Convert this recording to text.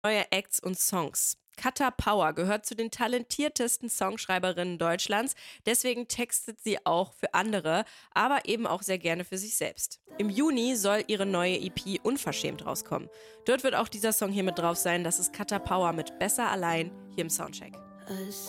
neue Acts und Songs. Kata Power gehört zu den talentiertesten Songschreiberinnen Deutschlands, deswegen textet sie auch für andere, aber eben auch sehr gerne für sich selbst. Im Juni soll ihre neue EP Unverschämt rauskommen. Dort wird auch dieser Song hier mit drauf sein, das ist Kata Power mit Besser allein hier im Soundcheck.